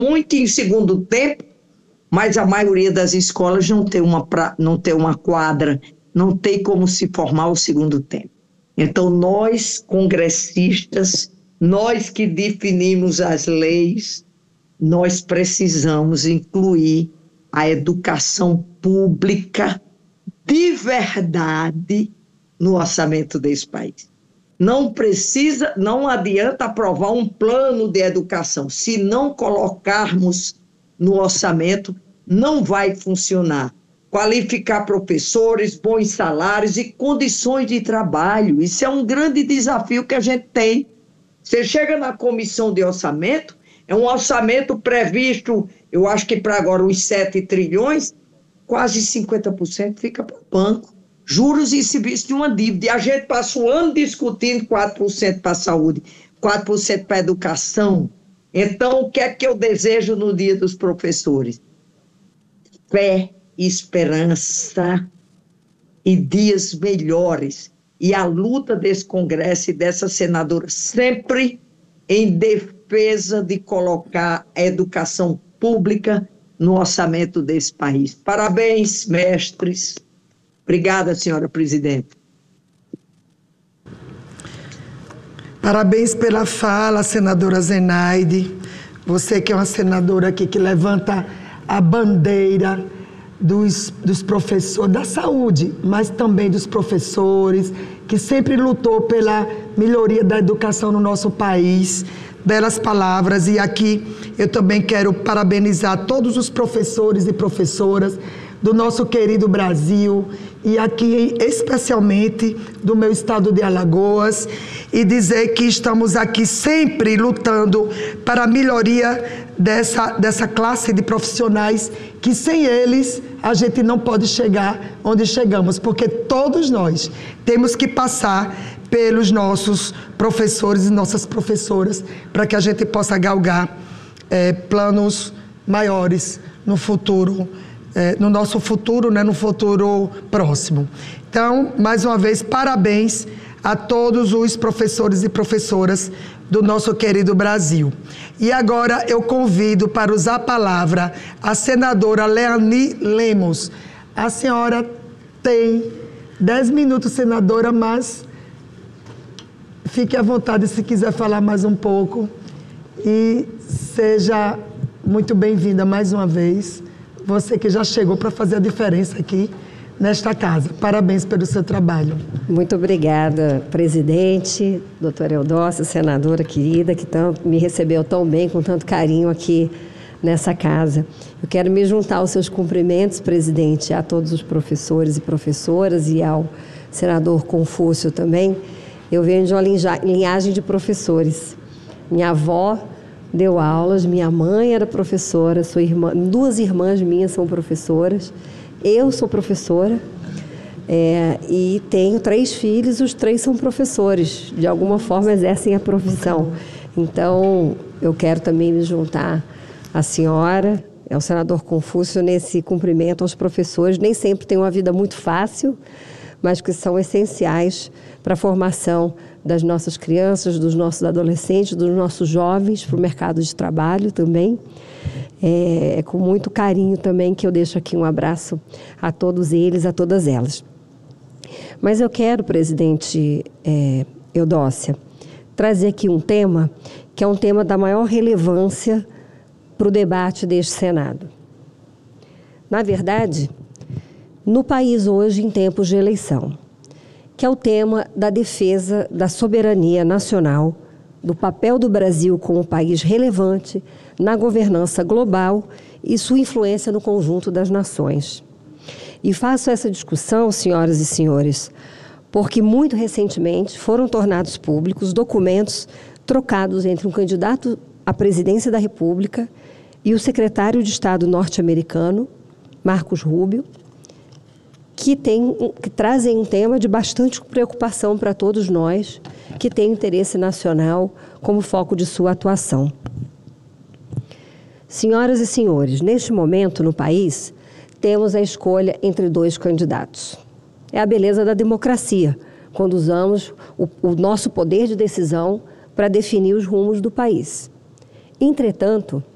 muito em segundo tempo, mas a maioria das escolas não tem uma quadra, não tem como se formar o segundo tempo. Então, nós, congressistas, nós que definimos as leis, nós precisamos incluir a educação pública de verdade no orçamento desse país. Não adianta aprovar um plano de educação. Se não colocarmos no orçamento, não vai funcionar. Qualificar professores, bons salários e condições de trabalho. Isso é um grande desafio que a gente tem. Você chega na comissão de orçamento, é um orçamento previsto, eu acho que para agora uns 7 trilhões, quase 50% fica para o banco. Juros e serviços de uma dívida. E a gente passa o ano discutindo 4% para a saúde, 4% para a educação. Então, o que é que eu desejo no Dia dos Professores? Fé, esperança e dias melhores. E a luta desse Congresso e dessa senadora sempre em defesa de colocar a educação pública no orçamento desse país. Parabéns, mestres. Obrigada, senhora presidente. Parabéns pela fala, senadora Zenaide. Você que é uma senadora aqui que levanta a bandeira dos professores, da saúde, mas também dos professores, que sempre lutou pela melhoria da educação no nosso país. Belas palavras. E aqui eu também quero parabenizar todos os professores e professoras do nosso querido Brasil, e aqui especialmente do meu estado de Alagoas, e dizer que estamos aqui sempre lutando para a melhoria dessa classe de profissionais, que sem eles a gente não pode chegar onde chegamos, porque todos nós temos que passar pelos nossos professores e nossas professoras para que a gente possa galgar planos maiores no futuro, no nosso futuro, né, no futuro próximo. Então, mais uma vez, parabéns a todos os professores e professoras do nosso querido Brasil. E agora eu convido para usar a palavra a senadora Leani Lemos. A senhora tem 10 minutos, senadora, mas fique à vontade se quiser falar mais um pouco. E seja muito bem-vinda mais uma vez. Você que já chegou para fazer a diferença aqui nesta casa. Parabéns pelo seu trabalho. Muito obrigada, presidente, doutora Eudócia, senadora querida, que me recebeu tão bem, com tanto carinho aqui nessa casa. Eu quero me juntar aos seus cumprimentos, presidente, a todos os professores e professoras e ao senador Confúcio também. Eu venho de uma linhagem de professores. Minha avó deu aulas, minha mãe era professora, sua irmã, 2 irmãs minhas são professoras, eu sou professora e tenho 3 filhos, os 3 são professores, de alguma forma exercem a profissão. Então, eu quero também me juntar à senhora, ao senador Confúcio, nesse cumprimento aos professores. Nem sempre tem uma vida muito fácil, mas que são essenciais para a formação das nossas crianças, dos nossos adolescentes, dos nossos jovens, para o mercado de trabalho também. É com muito carinho também que eu deixo aqui um abraço a todos eles, a todas elas. Mas eu quero, presidente Eudócia, trazer aqui um tema que é um tema da maior relevância para o debate deste Senado. Na verdade, no país hoje, em tempos de eleição, que é o tema da defesa da soberania nacional, do papel do Brasil como país relevante na governança global e sua influência no conjunto das nações. E faço essa discussão, senhoras e senhores, porque muito recentemente foram tornados públicos documentos trocados entre um candidato à presidência da República e o secretário de Estado norte-americano, Marcos Rubio, que trazem um tema de bastante preocupação para todos nós, que tem interesse nacional como foco de sua atuação. Senhoras e senhores, neste momento no país, temos a escolha entre 2 candidatos. É a beleza da democracia, quando usamos o nosso poder de decisão para definir os rumos do país. Entretanto,